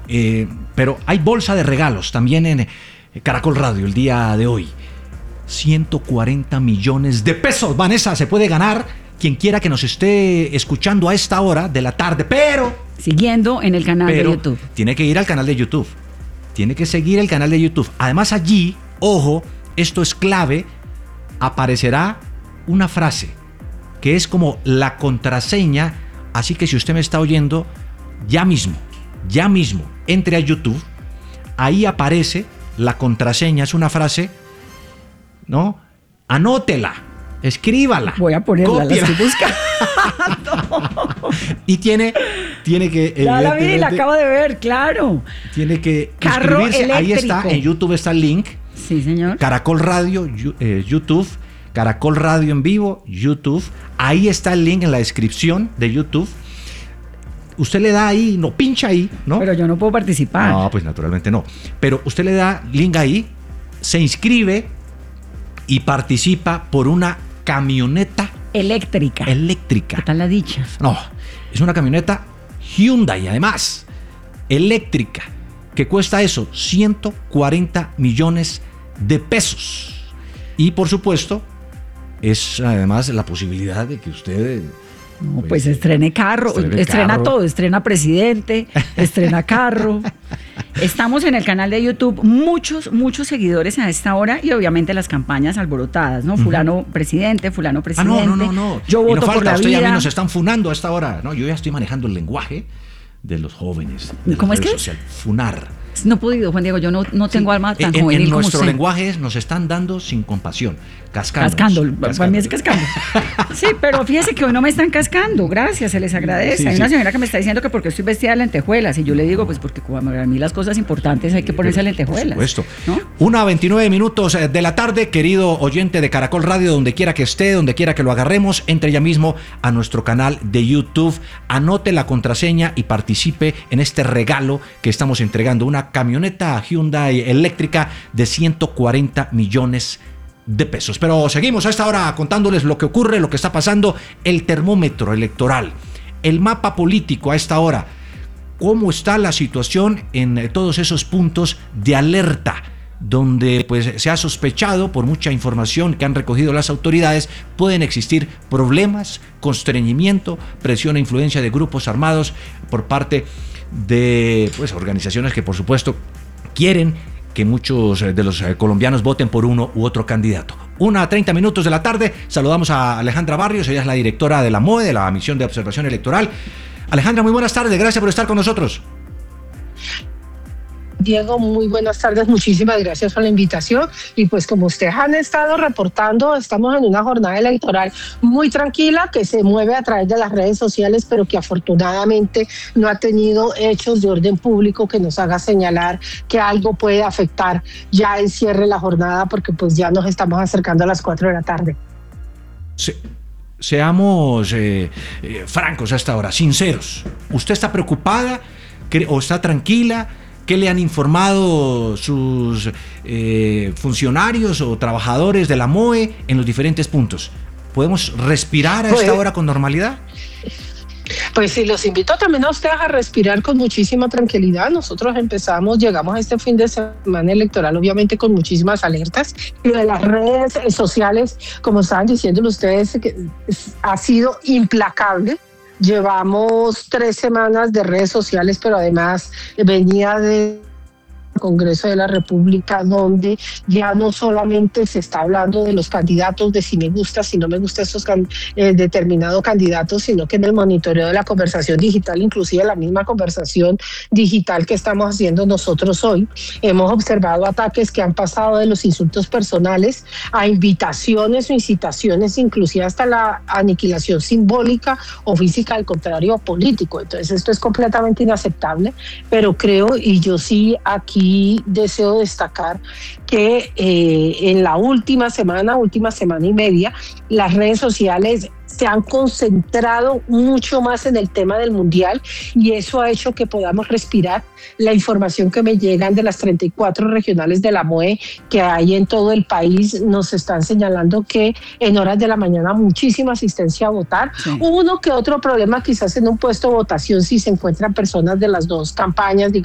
Pero hay bolsa de regalos también en Caracol Radio el día de hoy. 140 millones de pesos, Vanessa, se puede ganar quien quiera que nos esté escuchando a esta hora de la tarde, pero... Siguiendo en el canal de YouTube. Tiene que ir al canal de YouTube. Tiene que seguir el canal de YouTube. Además allí, ojo, esto es clave, aparecerá una frase que es como la contraseña, así que si usted me está oyendo, ya mismo, entre a YouTube, ahí aparece la contraseña, es una frase, ¿no? Anótela, escríbala. Voy a ponerla, cópiala. la estoy buscando. Y tiene que... Ya la vi, la acabo de ver, claro. Tiene que Carro inscribirse, ahí eléctrico. está, en YouTube está el link. Sí, señor. Caracol Radio, YouTube, Caracol Radio en vivo, YouTube. Ahí está el link en la descripción de YouTube. Usted le da ahí, no pincha ahí, ¿no? Pero yo no puedo participar. No, pues naturalmente no. Pero usted le da link ahí, se inscribe y participa por una camioneta eléctrica. ¿Qué tal la dicha? No, es una camioneta Hyundai, además, eléctrica, que cuesta eso, 140 millones de pesos. Y por supuesto, es además la posibilidad de que usted... No, pues estrene carro, estrena todo, estrena presidente, estrena carro. Estamos en el canal de YouTube, muchos seguidores a esta hora y obviamente las campañas alborotadas, ¿no? Fulano presidente, fulano presidente. No. Yo voto no por la usted vida. Y a mí nos están funando a esta hora, ¿no? Yo ya estoy manejando el lenguaje de los jóvenes. ¿Cómo es que? Social. Funar. No he podido, Juan Diego, yo no tengo alma tan juvenil en como nuestro usted. lenguaje nos están dando sin compasión, Cascando. Para mí es cascando. Sí, pero fíjese que hoy no me están cascando, gracias, se les agradece. Sí, hay una señora que me está diciendo que porque estoy vestida de lentejuelas y yo le digo, pues porque para mí las cosas importantes hay que ponerse lentejuelas. Por supuesto. ¿No? 1:29 de la tarde, querido oyente de Caracol Radio, donde quiera que esté, donde quiera que lo agarremos, entre ya mismo a nuestro canal de YouTube, anote la contraseña y participe en este regalo que estamos entregando, una camioneta Hyundai eléctrica de 140 millones de pesos. Pero seguimos a esta hora contándoles lo que ocurre, lo que está pasando, el termómetro electoral, el mapa político a esta hora, cómo está la situación en todos esos puntos de alerta donde pues se ha sospechado por mucha información que han recogido las autoridades pueden existir problemas, constreñimiento, presión e influencia de grupos armados por parte de pues organizaciones que por supuesto quieren que muchos de los colombianos voten por uno u otro candidato. 1:30 de la tarde, saludamos a Alejandra Barrios, ella es la directora de la MOE, de la Misión de Observación Electoral. Alejandra, muy buenas tardes, gracias por estar con nosotros. Diego, muy buenas tardes, muchísimas gracias por la invitación y pues como ustedes han estado reportando, estamos en una jornada electoral muy tranquila que se mueve a través de las redes sociales, pero que afortunadamente no ha tenido hechos de orden público que nos haga señalar que algo puede afectar ya el cierre de la jornada, porque pues ya nos estamos acercando a las 4 de la tarde. Seamos francos hasta ahora, sinceros. ¿Usted está preocupada o está tranquila? ¿Qué le han informado sus funcionarios o trabajadores de la MOE en los diferentes puntos? ¿Podemos respirar a esta hora con normalidad? Pues sí, los invito también a ustedes a respirar con muchísima tranquilidad. Nosotros llegamos a este fin de semana electoral obviamente con muchísimas alertas, y de las redes sociales, como estaban diciendo ustedes, que ha sido implacable. Llevamos 3 semanas de redes sociales, pero además venía de Congreso de la República, donde ya no solamente se está hablando de los candidatos, de si me gusta, si no me gusta estos determinados candidatos, sino que en el monitoreo de la conversación digital, inclusive la misma conversación digital que estamos haciendo nosotros hoy, hemos observado ataques que han pasado de los insultos personales a invitaciones o incitaciones, inclusive hasta la aniquilación simbólica o física, al contrario, político. Entonces esto es completamente inaceptable, pero creo, y yo sí aquí deseo destacar que en la última semana y media, las redes sociales se han concentrado mucho más en el tema del mundial, y eso ha hecho que podamos respirar. La información que me llegan de las 34 regionales de la MOE que hay en todo el país nos están señalando que en horas de la mañana muchísima asistencia a votar. Sí. Uno que otro problema quizás en un puesto de votación si se encuentran personas de las dos campañas,